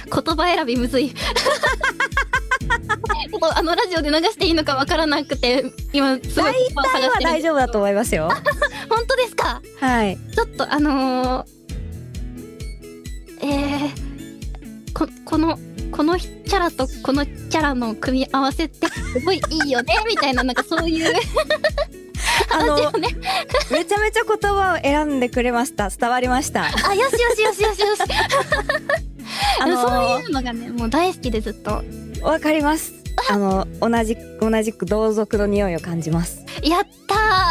言葉選びむずい。ちょっとラジオで流していいのかわからなくて今すごい言葉を探してるんですけど。 大体は大丈夫だと思いますよ。 本当ですか？ はい。 ちょっとこのキャラとこのキャラの組み合わせってすごいいいよねみたいな、なんかそういう話をねめちゃめちゃ言葉を選んでくれました。伝わりました。 あ、よしよしよしよしよしそういうのがねもう大好きでずっと。 わかります。同じく同族の匂いを感じます。 やった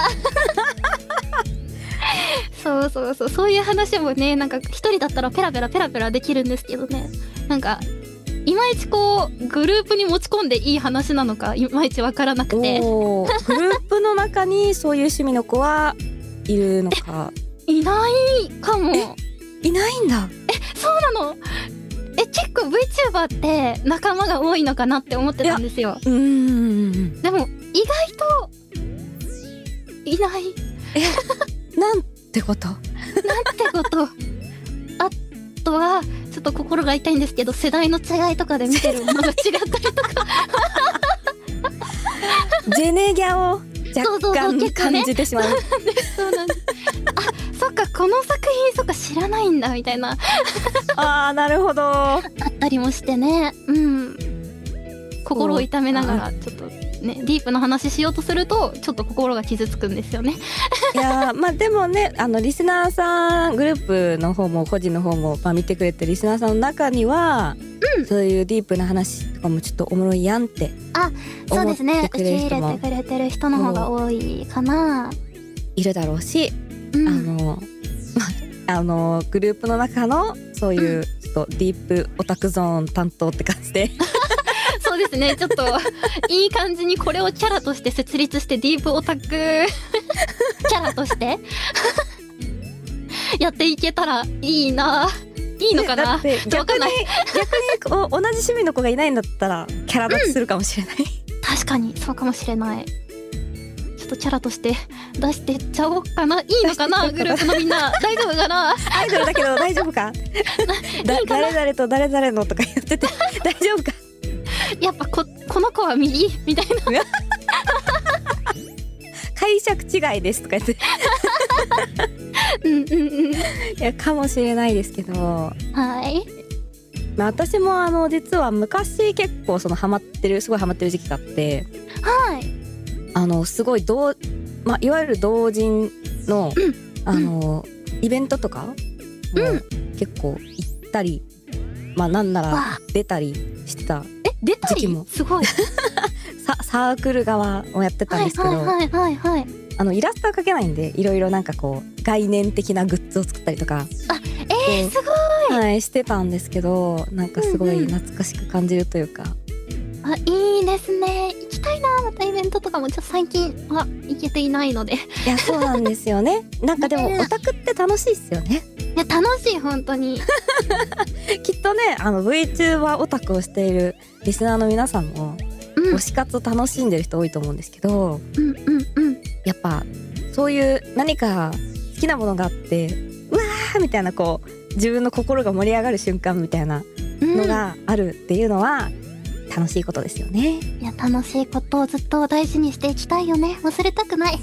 ーそういう話もね、なんか一人だったらペラペラできるんですけどね、なんかいまいちこうグループに持ち込んでいい話なのかいまいちわからなくて。 グループの中にそういう趣味の子はいるのか。 いないかも。 いないんだ。 そうなの。結構 VTuber って仲間が多いのかなって思ってたんですよ。でも意外といない。 なんてことあとはちょっと心が痛いんですけど、世代の違いとかで見てるものが違ったりとかジェネギャを若干感じてしまう。 そうなんです。あ、そっか、この作品そっか知らないんだみたいなあー、なるほど。 あったりもしてね。心を痛めながらちょっとね、ディープな話しようとするとちょっと心が傷つくんですよね。 いやまあでもね、リスナーさんグループの方も個人の方も、見てくれてるリスナーさんの中には、そういうディープな話とかもちょっとおもろいやんってそうですね、受け思ってくれる人も入れてくれてる人の方が多いかな。 いるだろうし、グループの中のそういうちょっとディープオタクゾーン担当って感じでそうですね、ちょっといい感じにこれをキャラとして設立して、ディープオタクキャラとしてやっていけたらいいな。いいのかな。 だって逆に同じ趣味の子がいないんだったらキャラ立ちするかもしれない、 確かにそうかもしれない。ちょっとキャラとして出してっちゃおうかな。いいのかな、グループのみんな大丈夫かな。 アイドルだけど大丈夫か誰々と誰々のとか言ってて大丈夫か。 やっぱこの子は右みたいな解釈違いですとか言っていやかもしれないですけど、 はい。 私も実は昔結構すごいハマってる時期があって、 はい。 すごいいわゆる同人の、イベントとかも結構行ったり、なんなら出たりしてた出たり時期もすごいサークル側をやってたんですけど、イラストは描けないんで、いろいろなんかこう概念的なグッズを作ったりとかすごい、 してたんですけど、なんかすごい懐かしく感じるというか、 いいですね。行きたいな。またイベントとかもちょっと最近は行けていないので。 いやそうなんですよね。なんかでもオタクって楽しいっすよね。 いや楽しい、本当にきっとね、VTuber オタクをしているリスナーの皆さんも、推し活を楽しんでる人多いと思うんですけど、やっぱそういう何か好きなものがあって、うわーみたいな、こう自分の心が盛り上がる瞬間みたいなのがあるっていうのは楽しいことですよね。 いや楽しいことをずっと大事にしていきたいよね。忘れたくない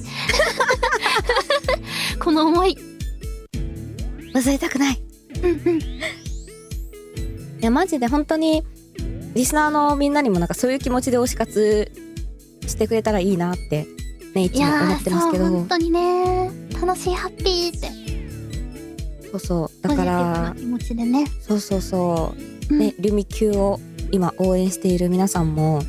この思い忘れたくない。いやマジで本当にリスナーのみんなにもなんかそういう気持ちで推し活してくれたらいいなってね、いつも思ってますけど。 そう本当にね、楽しいハッピーって、 そうだからポジティブな気持ちでね。 そうね、ルミ級を今応援している皆さんも、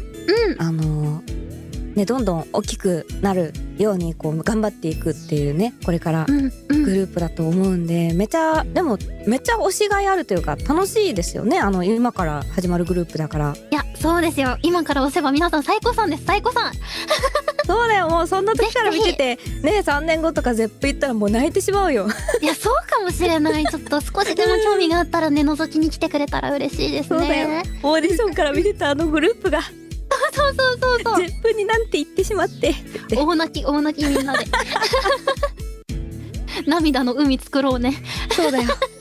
どんどん大きくなるようにこう頑張っていくっていうね、これからグループだと思うんで、めっちゃ推しがいあるというか楽しいですよね。今から始まるグループだから。 いやそうですよ、今から押せば皆さん最高さんです。最高さんそうだよ、もうそんな時から見ててね、3年後とかゼップ行ったらもう泣いてしまうよいやそうかもしれない。ちょっと少しでも興味があったらね、覗きに来てくれたら嬉しいですね。 そうだよ、オーディションから見てたグループがそうゼップになんて言ってしまって大泣きみんなで涙の海作ろうね。 そうだよ